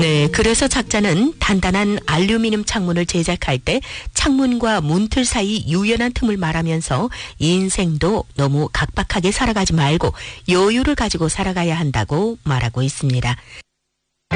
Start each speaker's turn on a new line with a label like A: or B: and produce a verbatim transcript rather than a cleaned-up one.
A: 네, 그래서 작자는 단단한 알루미늄 창문을 제작할 때 창문과 문틀 사이 유연한 틈을 말하면서 인생도 너무 각박하게 살아가지 말고 여유를 가지고 살아가야 한다고 말하고 있습니다.